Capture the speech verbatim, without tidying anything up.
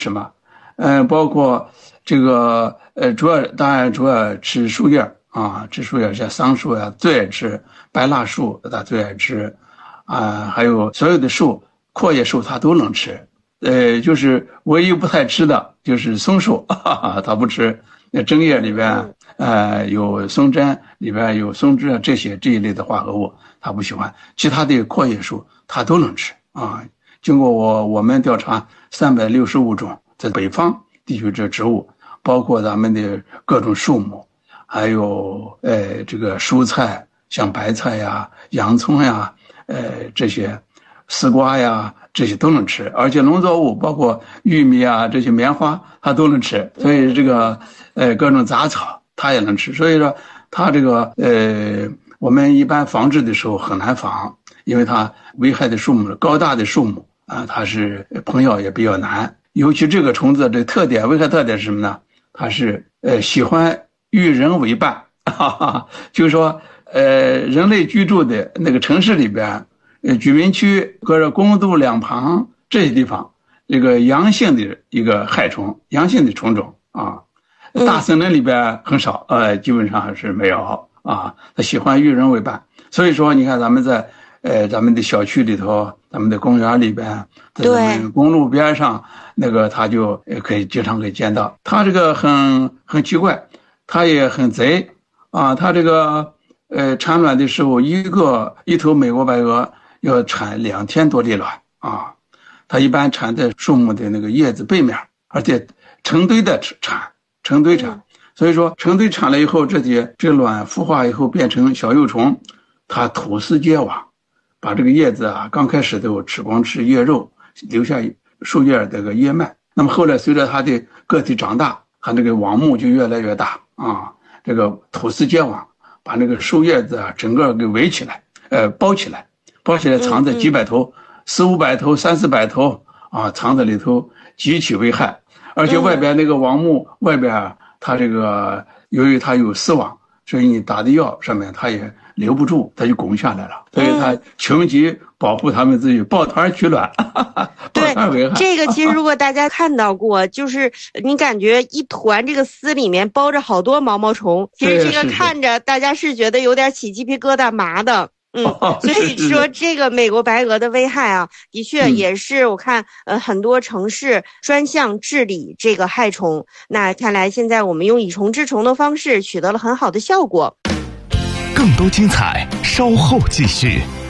什么？嗯，包括这个呃，主要当然主要吃树叶啊，吃树叶像桑树呀、啊，最爱吃；白蜡树它最爱吃，啊，还有所有的树，阔叶树它都能吃。呃，就是唯一不太吃的就是松树，哈哈，它不吃。那针叶里边呃有松针，里边有松枝啊，这些这一类的化合物它不喜欢。其他的阔叶树它都能吃啊。经过我我们调查，三百六十五种在北方地区这植物，包括咱们的各种树木，还有呃这个蔬菜，像白菜呀、洋葱呀，呃这些丝瓜呀，这些都能吃。而且农作物包括玉米啊，这些棉花它都能吃。所以这个呃各种杂草它也能吃。所以说它这个呃我们一般防治的时候很难防，因为它危害的树木高大的树木。啊，它是喷药也比较难，尤其这个虫子的特点，危害特点是什么呢？它是呃喜欢与人为伴，哈哈，就是说呃人类居住的那个城市里边，呃居民区或者公路两旁这些地方，这个阳性的一个害虫，阳性的虫种啊，大森林里边很少，呃基本上是没有啊，它喜欢与人为伴，所以说你看咱们在。呃，咱们的小区里头，咱们的公园里边，在咱们公路边上，那个他就可以经常可以见到。他这个很很奇怪，他也很贼啊。他这个呃产卵的时候，一个一头美国白鹅要产两千多粒卵啊。它一般产在树木的那个叶子背面，而且成堆的产，成堆产。所以说成堆产了以后，这些这卵孵化以后变成小幼虫，它吐丝结网。把这个叶子啊，刚开始都吃光吃叶肉，留下树叶这个叶脉。那么后来随着它的个体长大，它这个网目就越来越大啊。这个吐丝结网，把那个树叶子啊整个给围起来，呃，包起来，包起来藏在几百头、四五百头、三四百头啊，藏在里头极其危害。而且外边那个网目外边，它这个由于它有丝网，所以你打的药上面它也留不住，它就拱下来了，所以它穷极保护它们自己，抱团取卵。 对，这个其实如果大家看到过，就是你感觉一团这个丝里面包着好多毛毛虫，其实这个看着大家是觉得有点起鸡皮疙瘩麻的。嗯，所以说这个美国白鹅的危害啊，的确也是我看呃很多城市专项治理这个害虫。那看来现在我们用以虫治虫的方式取得了很好的效果。 更多精彩稍后继续。